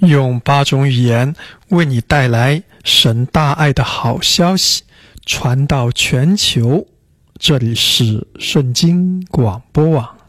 用8种语言为你带来神大爱的好消息，传到全球。这里是圣经广播网。